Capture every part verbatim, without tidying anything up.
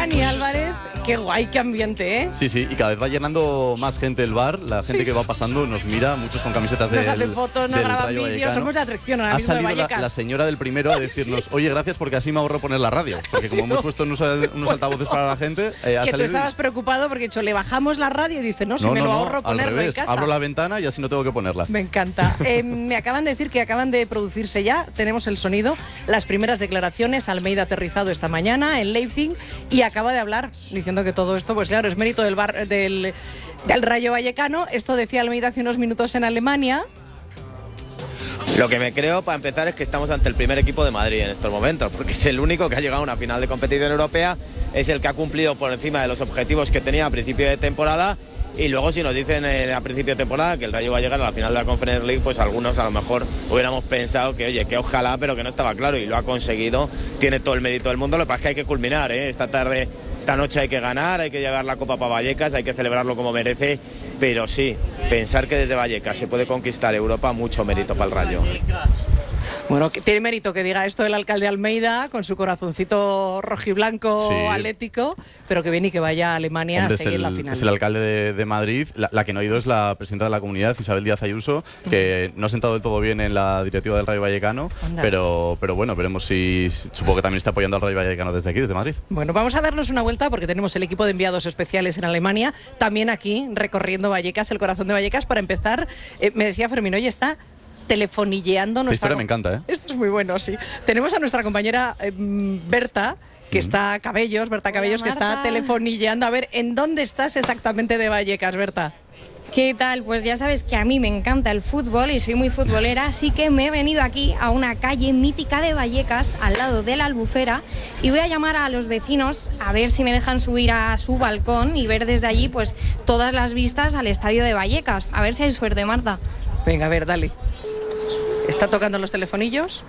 Dani pues... Álvarez, qué guay, qué ambiente, ¿eh? Sí, sí, y cada vez va llenando más gente el bar, la gente sí. que va pasando nos mira, muchos con camisetas de Nos hacen fotos, nos graban vídeos, somos la atracción ahora mismo de Vallecas. Ha salido la, la señora del primero a decirnos, sí. oye, gracias porque así me ahorro poner la radio, porque sí, como hemos puesto unos, unos altavoces para la gente, eh, ha que salido... tú estabas preocupado porque hecho, le bajamos la radio y dice, no, si no, me no, lo no, ahorro ponerlo al revés, en casa. Abro la ventana y así no tengo que ponerla. Me encanta. eh, me acaban de decir que acaban de producirse ya, tenemos el sonido, las primeras declaraciones, Almeida aterrizado esta mañana en Leipzig y acaba de hablar diciendo que todo esto, pues claro, es mérito del, bar, del, del Rayo Vallecano. Esto decía Almeida hace unos minutos en Alemania. Lo que me creo, para empezar, es que estamos ante el primer equipo de Madrid en estos momentos, porque es el único que ha llegado a una final de competición europea, es el que ha cumplido por encima de los objetivos que tenía a principio de temporada. Y luego si nos dicen eh, a principio de temporada que el Rayo va a llegar a la final de la Conference League, pues algunos a lo mejor hubiéramos pensado que oye, que ojalá, pero que no estaba claro, y lo ha conseguido, tiene todo el mérito del mundo. Lo que pasa es que hay que culminar, ¿eh? esta tarde, esta noche hay que ganar, hay que llevar la Copa para Vallecas, hay que celebrarlo como merece, pero sí, pensar que desde Vallecas se puede conquistar Europa, mucho mérito para el Rayo. Bueno, tiene mérito que diga esto el alcalde Almeida, con su corazoncito rojiblanco sí. atlético, pero que viene y que vaya a Alemania Hombre, a seguir el, la final. Es el alcalde de, de Madrid, la, la que no ha ido es la presidenta de la comunidad, Isabel Díaz Ayuso, que no ha sentado del todo bien en la directiva del Rayo Vallecano, pero, pero bueno, veremos si, supongo que también está apoyando al Rayo Vallecano desde aquí, desde Madrid. Bueno, vamos a darnos una vuelta porque tenemos el equipo de enviados especiales en Alemania, también aquí recorriendo Vallecas, el corazón de Vallecas. Para empezar, eh, me decía Fermín, oye, está telefonilleando. Esta historia me encanta, ¿eh? Esto es muy bueno, sí. Tenemos a nuestra compañera eh, Berta, que mm. está Cabellos, Berta Cabellos, Hola, que está telefonilleando. A ver, ¿en dónde estás exactamente de Vallecas, Berta? ¿Qué tal? Pues ya sabes que a mí me encanta el fútbol y soy muy futbolera, así que me he venido aquí a una calle mítica de Vallecas, al lado de la Albufera, y voy a llamar a los vecinos a ver si me dejan subir a su balcón y ver desde allí pues todas las vistas al estadio de Vallecas. A ver si hay suerte, Marta. Venga, a ver, dale. Está tocando los telefonillos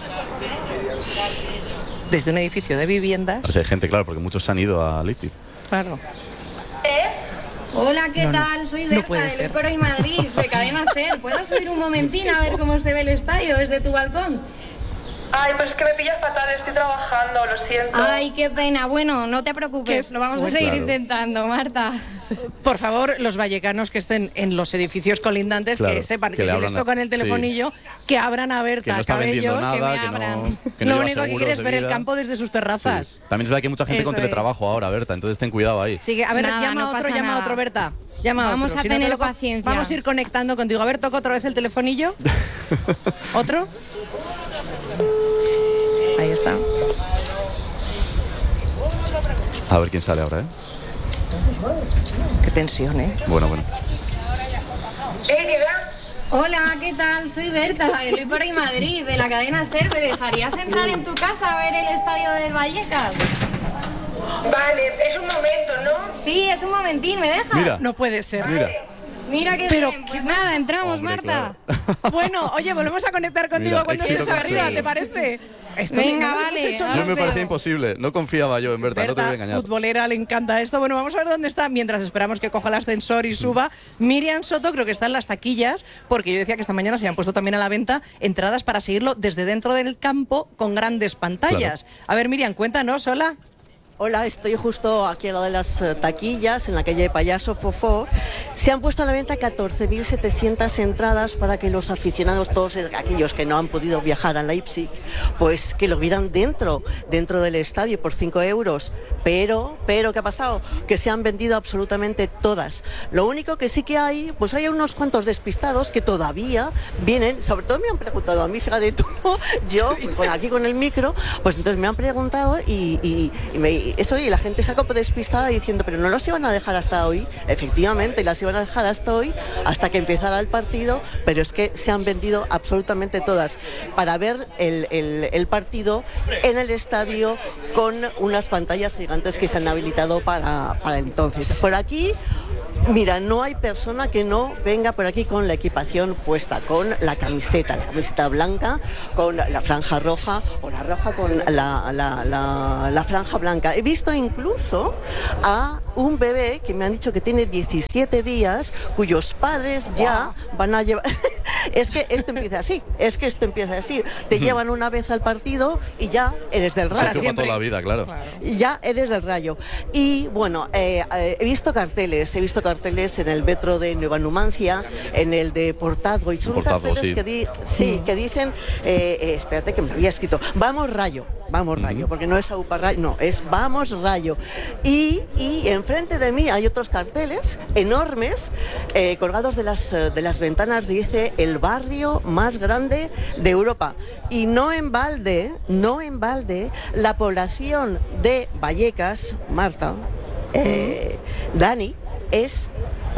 desde un edificio de viviendas. O sea, hay gente, claro, porque muchos se han ido a Leipzig. Claro. ¿Eh? Hola, ¿qué no, tal? No, Soy Berta, no de ser. Lucero y Madrid, de Cadena Ser. ¿Puedo subir un momentín sí, a ver cómo se ve el estadio desde tu balcón? Ay, pues es que me pilla fatal, estoy trabajando, lo siento. Ay, qué pena. Bueno, no te preocupes, lo vamos a seguir claro. intentando, Marta. Por favor, los vallecanos que estén en los edificios colindantes, claro, que sepan que, que si les tocan el telefonillo, sí. que abran a Berta, que no Cabellos, nada, que me que abran. No, que no lo único que quiere es ver el campo desde sus terrazas. Sí. También es verdad que hay mucha gente Eso con teletrabajo es. ahora, Berta, entonces ten cuidado ahí. Sí, a ver, nada, llama no a otro, llama nada. a otro, Berta. Llama vamos a, otro. a si tener no paciencia. Vamos a ir conectando contigo. A ver, toca otra vez el telefonillo. ¿Otro? Ahí está. A ver quién sale ahora, ¿eh? Qué tensión, ¿eh? Bueno, bueno. Hola, ¿qué tal? Soy Berta, de Lucero y Madrid, de la cadena Ser. ¿Me dejarías entrar en tu casa a ver el estadio del Vallecas? Vale, es un momento, ¿no? Sí, es un momentín, ¿me dejas? Mira. No puede ser. Mira. Mira qué Pero, bien. Pues nada, entramos, Hombre, Marta. Claro. Bueno, oye, volvemos a conectar contigo Mira, cuando éxito estés arriba, sí. ¿te parece? Esto Venga, no vale. Hecho Yo me parecía imposible, no confiaba yo en Berta, Berta, no te voy a engañar. futbolera, le encanta esto. Bueno, vamos a ver dónde está, mientras esperamos que coja el ascensor y suba. Miriam Soto creo que está en las taquillas, porque yo decía que esta mañana se han puesto también a la venta entradas para seguirlo desde dentro del campo con grandes pantallas. Claro. A ver, Miriam, cuéntanos, hola. Hola, estoy justo aquí al lado de las taquillas, en la calle Payaso Fofó. Se han puesto a la venta catorce mil setecientas entradas para que los aficionados, todos aquellos que no han podido viajar a Leipzig, pues que lo vieran dentro, dentro del estadio por cinco euros. Pero, pero, ¿qué ha pasado? Que se han vendido absolutamente todas. Lo único que sí que hay, pues hay unos cuantos despistados que todavía vienen, sobre todo me han preguntado a mí, fíjate tú, yo, con, aquí con el micro, pues entonces me han preguntado y, y, y me... Eso, y la gente se ha como despistada diciendo, pero no los iban a dejar hasta hoy. Efectivamente, las iban a dejar hasta hoy, hasta que empezara el partido, pero es que se han vendido absolutamente todas para ver el, el, el partido en el estadio con unas pantallas gigantes que se han habilitado para, para entonces. Por aquí, mira, no hay persona que no venga por aquí con la equipación puesta, con la camiseta, la camiseta blanca, con la franja roja o la roja con la, la, la, la franja blanca. He visto incluso a un bebé que me han dicho que tiene diecisiete días, cuyos padres ya van a llevar, Es que esto empieza así, es que esto empieza así. Te llevan una vez al partido y ya eres del Rayo. Se toda la vida, claro. claro. Y ya eres del Rayo. Y bueno, eh, eh, he visto carteles, he visto carteles en el metro de Nueva Numancia, en el de Portazgo, y son Portazgo, carteles sí. que, di, sí, que dicen, eh, eh, espérate que me había escrito, vamos Rayo, vamos Rayo, porque no es Aupa Rayo, no, es vamos Rayo. Y, y enfrente de mí hay otros carteles enormes, eh, colgados de las, de las ventanas, dice el barrio más grande de Europa. Y no en balde, no en balde, la población de Vallecas, Marta, eh, Dani, es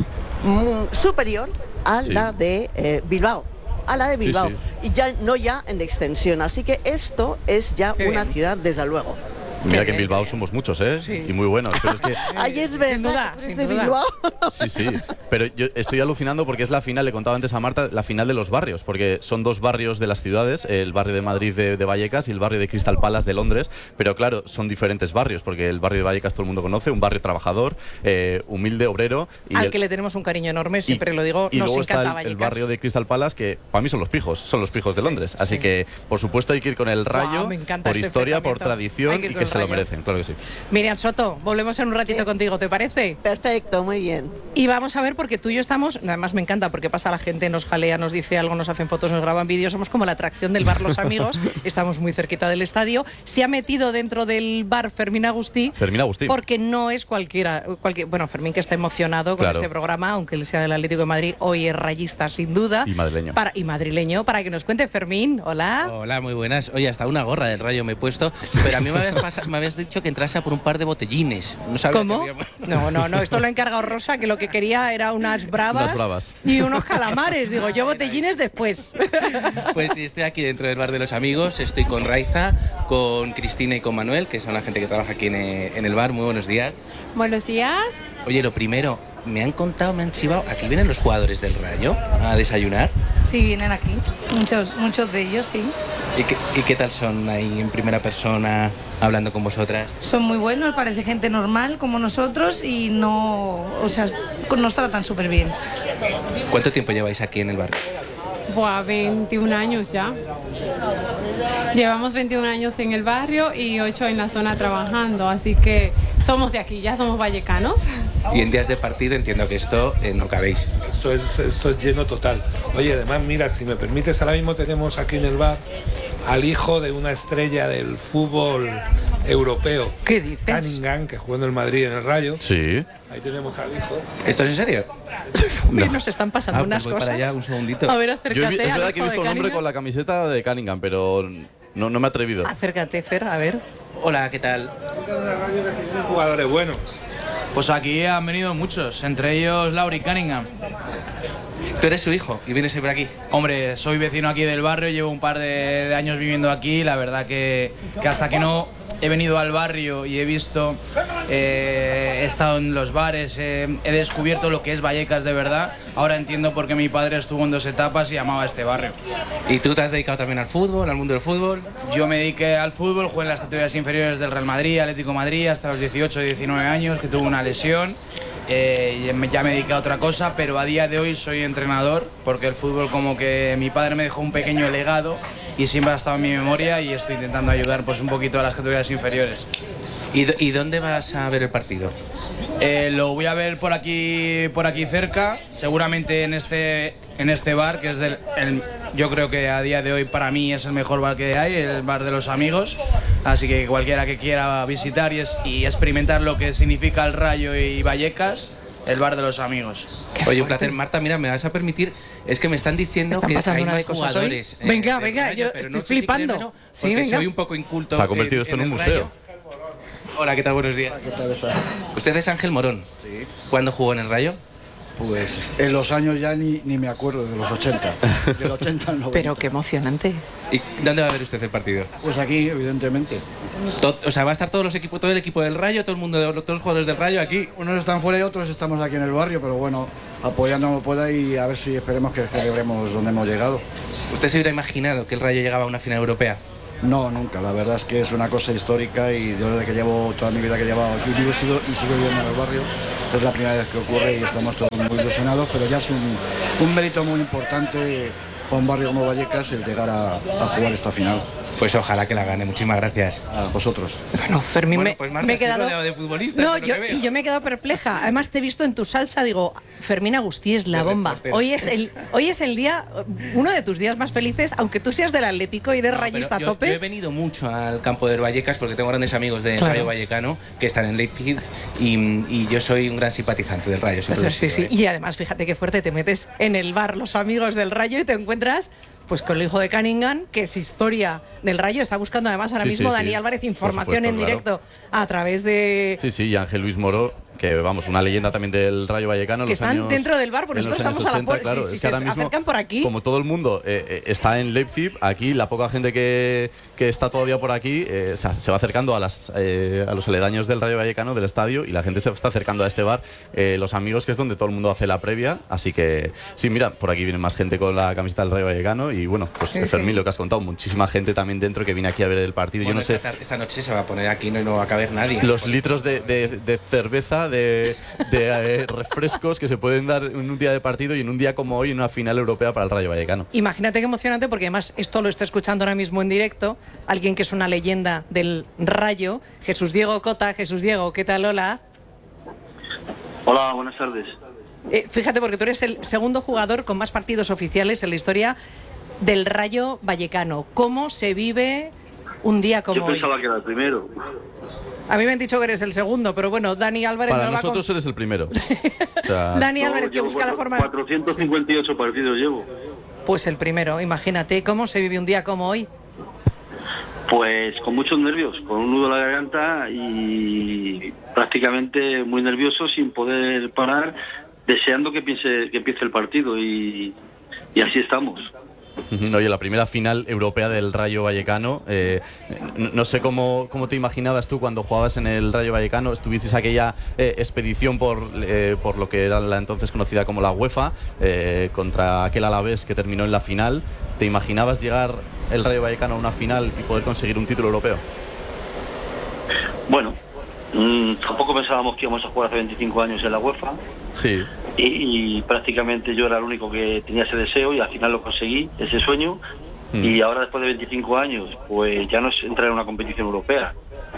mm, superior a sí. la de eh, Bilbao. A la de Bilbao. Sí, sí. Y ya no ya en extensión. Así que esto es ya Qué una bien. ciudad, desde luego. Mira que en Bilbao somos muchos, ¿eh? Sí. Y muy buenos. Pero es que... Ay, es verdad, sin duda, ¿tú eres sin de duda. Bilbao? Sí, sí. Pero yo estoy alucinando porque es la final, le contaba antes a Marta, la final de los barrios, porque son dos barrios de las ciudades, el barrio de Madrid de, de Vallecas y el barrio de Crystal Palace de Londres, pero claro, son diferentes barrios, porque el barrio de Vallecas todo el mundo conoce, un barrio trabajador, eh, humilde, obrero. Y Al el, que le tenemos un cariño enorme, siempre y, lo digo, y nos luego encanta está el, Vallecas. el barrio de Crystal Palace, que para mí son los pijos, son los pijos de Londres. Así sí. que, por supuesto, hay que ir con el Rayo, wow, por este historia, por tradición, que y que se rayo. lo merecen, claro que sí. Miriam Soto, volvemos en un ratito sí. contigo, ¿te parece? Perfecto, muy bien. Y vamos a ver, porque tú y yo estamos, además me encanta, porque pasa la gente, nos jalea, nos dice algo, nos hacen fotos, nos graban vídeos, somos como la atracción del bar Los Amigos, estamos muy cerquita del estadio. Se ha metido dentro del bar Fermín Agustí. Fermín Agustí. Porque no es cualquiera, cualquier, bueno, Fermín que está emocionado con claro. este programa, aunque él sea del Atlético de Madrid, hoy es rayista sin duda. Y madrileño. Para, y madrileño, para que nos cuente Fermín, hola. Hola, muy buenas. Oye, hasta una gorra del Rayo me he puesto, pero a mí me habías, pasado, me habías dicho que entrase a por un par de botellines. No ¿Cómo? Había... No, no, no, esto lo ha encargado Rosa, que lo que quería era unas bravas, unas bravas. y unos calamares. Digo, yo botellines después. Pues sí, estoy aquí dentro del bar de los amigos, estoy con Raiza, con Cristina y con Manuel, que son la gente que trabaja aquí en, en el bar. Muy buenos días. Buenos días. Oye, lo primero, me han contado, me han chivado, aquí vienen los jugadores del Rayo a desayunar. Sí, vienen aquí, muchos, muchos de ellos, sí. ¿Y qué, ¿Y qué tal son ahí en primera persona, hablando con vosotras? Son muy buenos, parece gente normal como nosotros y no, o sea, nos tratan súper bien. ¿Cuánto tiempo lleváis aquí en el bar? Buah, veintiún años ya. Llevamos veintiún años en el barrio y ocho en la zona trabajando, así que somos de aquí, ya somos vallecanos. Y en días de partido entiendo que esto eh, no cabéis. Esto es, esto es lleno total. Oye, además, mira, si me permites, ahora mismo tenemos aquí en el bar al hijo de una estrella del fútbol europeo. ¿Qué dices? Cunningham, que jugó en el Madrid en el Rayo. Sí. Ahí tenemos al hijo. ¿Esto es en serio? No. Nos están pasando ah, unas pues voy cosas. para allá, un segundito. A ver, acércate. Yo he, es verdad que he visto un hombre Cunningham. con la camiseta de Cunningham, pero no, no me he atrevido. Acércate, Fer, a ver. Hola, ¿qué tal? Jugadores buenos. Pues aquí han venido muchos, entre ellos Lauri Cunningham. Tú eres su hijo y vienes siempre aquí. Hombre, soy vecino aquí del barrio, llevo un par de, de años viviendo aquí. La verdad que, que hasta que no he venido al barrio y he visto, eh, he estado en los bares, eh, he descubierto lo que es Vallecas de verdad. Ahora entiendo por qué mi padre estuvo en dos etapas y amaba este barrio. ¿Y tú te has dedicado también al fútbol, al mundo del fútbol? Yo me dediqué al fútbol, jugué en las categorías inferiores del Real Madrid, Atlético de Madrid, hasta los dieciocho, diecinueve años, que tuve una lesión. Eh, ya me dediqué a otra cosa, pero a día de hoy soy entrenador, porque el fútbol como que mi padre me dejó un pequeño legado y siempre ha estado en mi memoria y estoy intentando ayudar pues un poquito a las categorías inferiores. ¿Y, ¿Y dónde vas a ver el partido? Eh, lo voy a ver por aquí, por aquí cerca, seguramente en este, en este bar, que es del, el, yo creo que a día de hoy para mí es el mejor bar que hay, el bar de los amigos. Así que cualquiera que quiera visitar y, es, y experimentar lo que significa el Rayo y Vallecas, el bar de los amigos. Oye, un placer. Marta, mira, me vas a permitir, es que me están diciendo ¿Están que pasando hay una más de cosas jugadores. Hoy? Venga, eh, venga, Rayo, yo pero estoy no sé si flipando. créeme, no, Sí, porque venga. soy un poco inculto. Se ha convertido en, esto en, en un Rayo. museo. Hola, ¿qué tal? Buenos días. ¿Qué tal está? ¿Usted es Ángel Morón? Sí. ¿Cuándo jugó en el Rayo? Pues en los años ya ni, ni me acuerdo, de los ochenta. Del ochenta al noventa. Pero qué emocionante. ¿Y dónde va a ver usted el partido? Pues aquí, evidentemente. Todo, o sea, va a estar todos los equipos, todo el equipo del Rayo, todo el mundo, todos los jugadores del Rayo aquí. Unos están fuera y otros estamos aquí en el barrio, pero bueno, apoyando como pueda y a ver si esperemos que celebremos donde hemos llegado. ¿Usted se hubiera imaginado que el Rayo llegaba a una final europea? No, nunca. La verdad es que es una cosa histórica y yo desde que llevo toda mi vida que he llevado aquí vivo sigo, y sigo viviendo en el barrio. Es la primera vez que ocurre y estamos todos muy ilusionados, pero ya es un, un mérito muy importante a un barrio como Vallecas el llegar a, a jugar esta final. Pues ojalá que la gane, muchísimas gracias. A vosotros. Bueno, Fermín, bueno, me, pues Marta, me he quedado... de futbolistas, No, yo, y yo me he quedado perpleja. Además te he visto en tu salsa, digo, Fermín Agustí es la bomba. Hoy es el hoy es el día, uno de tus días más felices, aunque tú seas del Atlético y eres no, rayista a tope. Yo, yo he venido mucho al campo del Vallecas porque tengo grandes amigos del claro. Rayo Vallecano que están en Leipzig y, y yo soy un gran simpatizante del Rayo. Pues sí, sí. ¿eh? Y además, fíjate qué fuerte, te metes en el bar los amigos del Rayo y te encuentras pues con el hijo de Cunningham, que es historia del Rayo. Está buscando además ahora sí, mismo sí, Dani sí. Álvarez información supuesto, en directo claro. a través de... Sí, sí, y Ángel Luis Moro, que vamos, una leyenda también del Rayo Vallecano. Que los están años, dentro del bar, porque nosotros estamos ochenta, a la puerta. Claro, si, si es que se ahora mismo, acercan por aquí. Como todo el mundo eh, eh, está en Leipzig, aquí la poca gente que, que está todavía por aquí eh, se va acercando a, las, eh, a los aledaños del Rayo Vallecano, del estadio, y la gente se está acercando a este bar, eh, Los Amigos, que es donde todo el mundo hace la previa. Así que, sí, mira, por aquí viene más gente con la camiseta del Rayo Vallecano y bueno, pues sí, Fermín, sí. lo que has contado, muchísima gente también dentro que viene aquí a ver el partido. Bueno, yo no sé. Esta, esta noche se va a poner aquí, no, no va a caber nadie. Los litros de, de, de cerveza, de, de eh, refrescos que se pueden dar en un día de partido y en un día como hoy en una final europea para el Rayo Vallecano. Imagínate qué emocionante, porque además esto lo está escuchando ahora mismo en directo alguien que es una leyenda del Rayo, Jesús Diego Cota. Jesús Diego, ¿qué tal? Hola. Hola, buenas tardes. Eh, fíjate, porque tú eres el segundo jugador con más partidos oficiales en la historia del Rayo Vallecano. ¿Cómo se vive un día como hoy? Yo pensaba hoy? que era el primero. A mí me han dicho que eres el segundo, pero bueno, Dani Álvarez... Para no nosotros con... eres el primero. O sea, Dani no, Álvarez, que busca cuatro, la forma... cuatrocientos cincuenta y ocho partidos llevo. Pues el primero, imagínate, ¿cómo se vive un día como hoy? Pues con muchos nervios, con un nudo en la garganta y prácticamente muy nervioso, sin poder parar, deseando que, piense, que empiece el partido y, y así estamos. Oye, la primera final europea del Rayo Vallecano, eh, no, no sé cómo, cómo te imaginabas tú cuando jugabas en el Rayo Vallecano, estuvisteis aquella eh, expedición por, eh, por lo que era la entonces conocida como la UEFA, eh, contra aquel Alavés que terminó en la final. ¿Te imaginabas llegar el Rayo Vallecano a una final y poder conseguir un título europeo? Bueno, mmm, tampoco pensábamos que íbamos a jugar hace veinticinco años en la UEFA. Sí. Y, y prácticamente yo era el único que tenía ese deseo y al final lo conseguí, ese sueño. Mm. Y ahora, después de veinticinco años, pues ya no es entrar en una competición europea.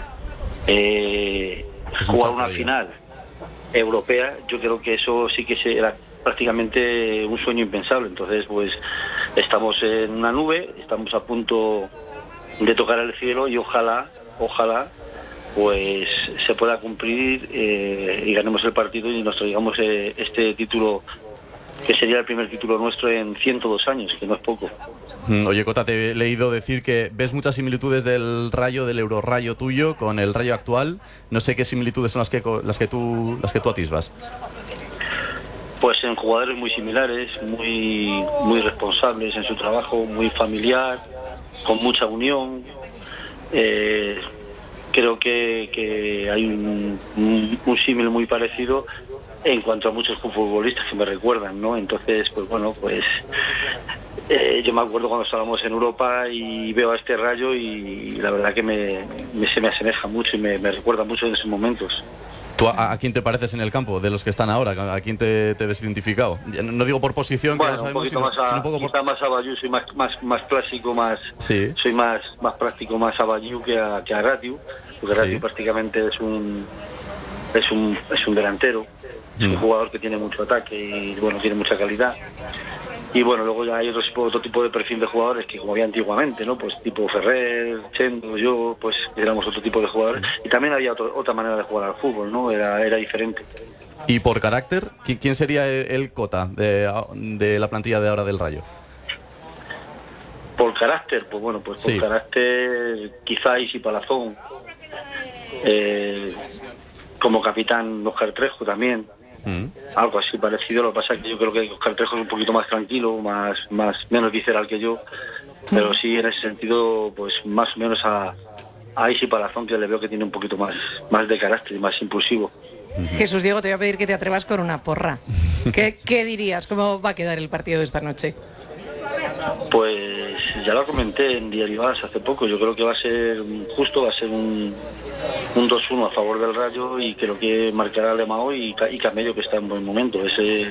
Eh, jugar una final europea, yo creo que eso sí que era prácticamente un sueño impensable. Entonces, pues estamos en una nube, estamos a punto de tocar el cielo y ojalá, ojalá, pues se pueda cumplir eh, y ganemos el partido y nos traigamos eh, este título, que sería el primer título nuestro en ciento dos años, que no es poco. Oye, Cota, te he leído decir que ves muchas similitudes del Rayo, del Eurorrayo tuyo con el Rayo actual. No sé qué similitudes son las que, las que, tú, las que tú atisbas. Pues en jugadores muy similares, muy, muy responsables en su trabajo, muy familiar, con mucha unión. Eh, Creo que, que hay un, un, un símil muy parecido en cuanto a muchos futbolistas que me recuerdan, ¿no? Entonces, pues bueno, pues eh, yo me acuerdo cuando estábamos en Europa y veo a este Rayo y la verdad que me, me se me asemeja mucho y me, me recuerda mucho en esos momentos. ¿Tú a, a quién te pareces en el campo, de los que están ahora? ¿A quién te, te ves identificado? No digo por posición, bueno, que lo sabemos, un sino, más a, sino un poco por... quizá más a Bayou, soy más, más, más clásico, más sí. soy más, más práctico, más a Bayou que a, que a Ratiu, porque Ratiu sí. prácticamente es un, es un es un delantero, es mm. un jugador que tiene mucho ataque y bueno, tiene mucha calidad. Y bueno, luego ya hay otro, otro tipo de perfil de jugadores que como había antiguamente, ¿no? Pues tipo Ferrer, Chendo, yo, pues éramos otro tipo de jugadores. Y también había otro, otra manera de jugar al fútbol, ¿no? Era, era diferente. ¿Y por carácter? ¿Quién sería el, el Cota de, de la plantilla de ahora del Rayo? Por carácter, pues bueno, pues por sí. carácter quizá Isi Palazón. Eh, como capitán Óscar Trejo también. Mm. Algo así parecido. Lo que pasa es que yo creo que Óscar Trejo es un poquito más tranquilo, más, más menos visceral que yo, pero sí en ese sentido, pues más o menos a, a Isi Palazón, que le veo que tiene un poquito más, más de carácter y más impulsivo. Jesús Diego, te voy a pedir que te atrevas con una porra. ¿Qué, qué dirías? ¿Cómo va a quedar el partido de esta noche? Pues ya lo comenté en Diario As hace poco. Yo creo que va a ser justo, va a ser un, un dos uno a favor del Rayo y creo que marcará Alemão y, y Camello, que está en buen momento. Ese